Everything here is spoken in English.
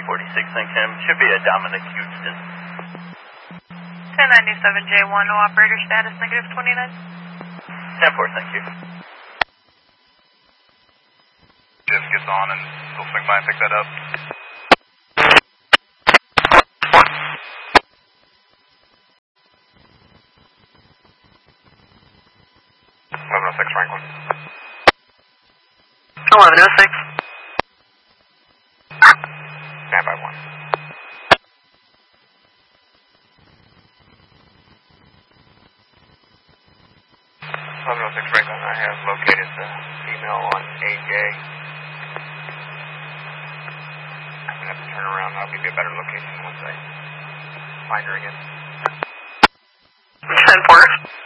46 in Kim. Should be a Dominic Houston. 1097J1, no operator status, negative 29. 10-4, thank you. Just gets on and we'll swing by and pick that up. 1106 Franklin. 1106. Stand by 1. Franklin, I have located the female on AJ. I'm going to have to turn around. I'll give you a better location once I find her again. 10-4.